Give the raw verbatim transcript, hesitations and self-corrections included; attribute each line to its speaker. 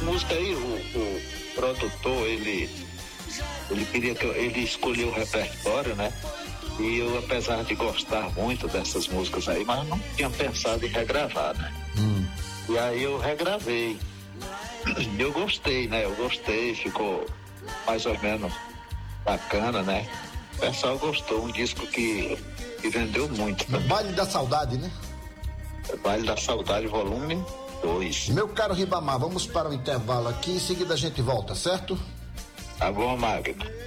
Speaker 1: música aí, o, o produtor, ele, ele queria que eu, ele escolheu o repertório, né? E eu, apesar de gostar muito dessas músicas aí, mas não tinha pensado em regravar, né?
Speaker 2: Hum.
Speaker 1: E aí eu regravei. Eu gostei, né? Eu gostei, ficou mais ou menos bacana, né? O pessoal gostou, um disco que, que vendeu muito.
Speaker 2: No Baile da Saudade, né?
Speaker 1: Baile da Saudade, volume dois.
Speaker 2: Meu caro Ribamar, vamos para o intervalo aqui, em seguida a gente volta, certo?
Speaker 1: Tá bom, Magno.